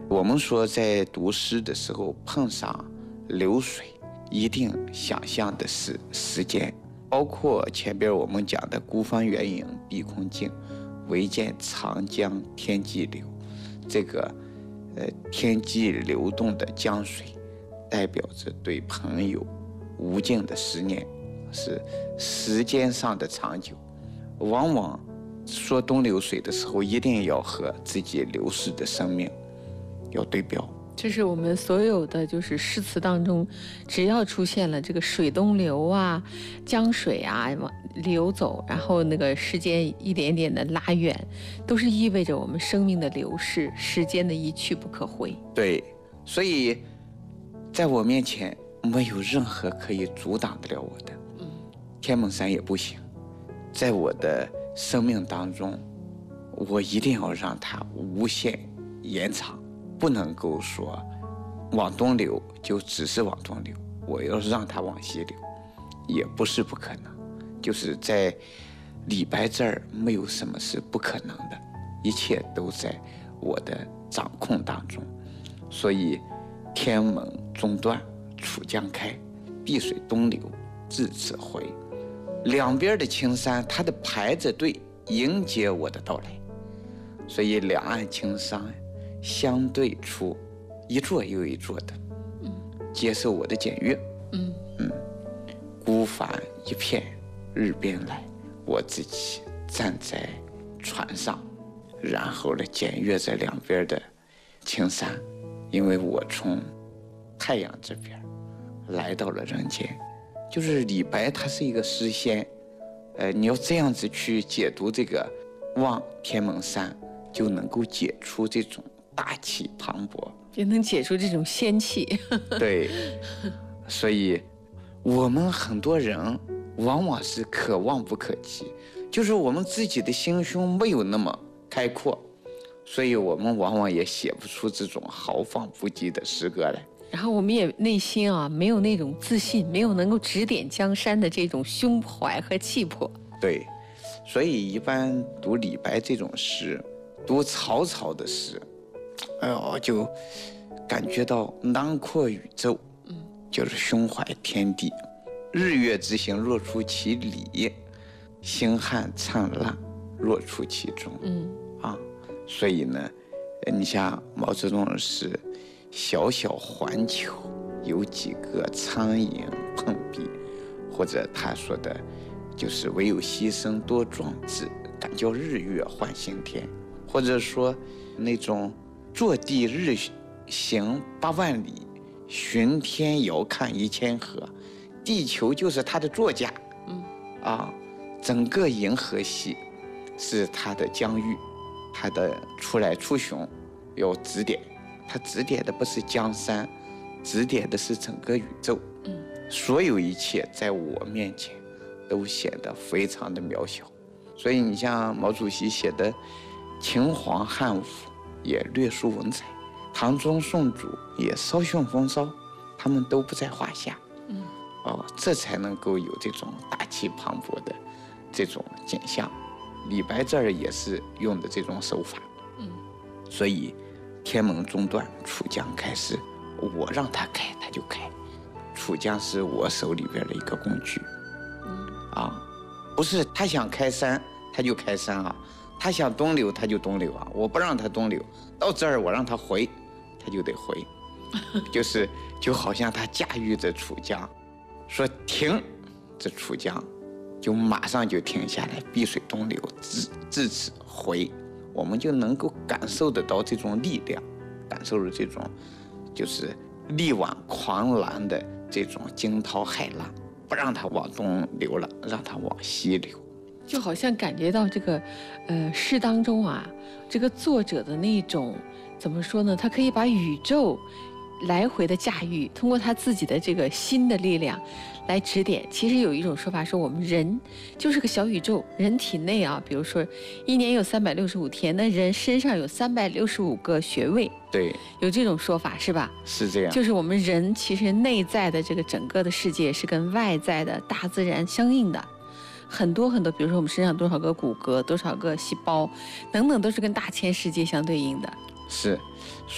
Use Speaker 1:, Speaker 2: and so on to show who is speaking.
Speaker 1: 我们说在读诗的时候碰上流水，一定想象的是时间，包括前边我们讲的孤帆远影碧空尽，唯见长江天际流。这个天际流动的江水，代表着对朋友无尽的思念，是时间上的长久。往往说东流水的时候，一定要和自己流逝的生命要对标。
Speaker 2: 这是我们所有的就是诗词当中，只要出现了这个水东流啊、江水啊流走，然后那个时间一点点的拉远，都是意味着我们生命的流逝，时间的一去不可回。
Speaker 1: 对，所以在我面前没有任何可以阻挡得了我的，天门山也不行。在我的生命当中，我一定要让它无限延长。不能够说往东流就只是往东流，我要让它往西流，也不是不可能。就是在李白这儿，没有什么是不可能的，一切都在我的掌控当中。所以天门中断，楚江开，碧水东流，至此回。两边的青山，它的排着队迎接我的到来，所以两岸青山相对出，一座又一座的，接受我的检阅。孤帆一片日边来，我自己站在船上，然后呢检阅着两边的青山，因为我从太阳这边来到了人间。就是李白他是一个诗仙，你要这样子去解读这个望天门山，就能够解出这种大气磅礴，
Speaker 2: 也能解出这种仙气。
Speaker 1: 对，所以我们很多人往往是可望不可及，就是我们自己的心胸没有那么开阔，所以我们往往也写不出这种豪放不羁的诗歌来。
Speaker 2: 然后我们也内心没有那种自信，没有能够指点江山的这种胸怀和气魄。
Speaker 1: 对，所以一般读李白这种诗，读曹操的诗，就感觉到囊括宇宙，就是胸怀天地。日月之行，若出其里；星汉灿烂，若出其中。所以呢，你像毛泽东的诗，小小环球，有几个苍蝇碰壁，或者他说的，就是唯有牺牲多壮志，敢叫日月换新天，或者说那种坐地日行8万里，巡天遥看1000河，地球就是他的座驾。整个银河系是他的疆域，他的出来出雄要指点，他指点的不是江山，指点的是整个宇宙。所有一切在我面前都显得非常的渺小。所以你像毛主席写的秦皇汉武也略输文采，唐宗宋祖也稍逊风骚，他们都不在话下。这才能够有这种大气磅礴的这种景象。李白这儿也是用的这种手法。所以天门中断，楚江开是我让他开他就开，楚江是我手里边的一个工具。不是他想开山他就开山啊，他想东流他就东流啊，我不让他东流，到这儿我让他回他就得回。就好像他驾驭着楚江，说停，这楚江就马上就停下来，碧水东流，至此回。我们就能够感受得到这种力量，感受着这种就是力挽狂澜的这种惊涛骇浪，不让它往东流了，让它往西流。
Speaker 2: 就好像感觉到这个诗当中这个作者的那种怎么说呢，他可以把宇宙来回的驾驭，通过他自己的这个心的力量来指点。其实有一种说法说，我们人就是个小宇宙，人体内比如说一年有365天，那人身上有365个穴位。
Speaker 1: 对，
Speaker 2: 有这种说法是吧？
Speaker 1: 是这样。
Speaker 2: 就是我们人其实内在的这个整个的世界是跟外在的大自然相应的，很多很多，比如说我们身上多少个骨骼，多少个细胞等等，都是跟大千世界相对应的。
Speaker 1: 是。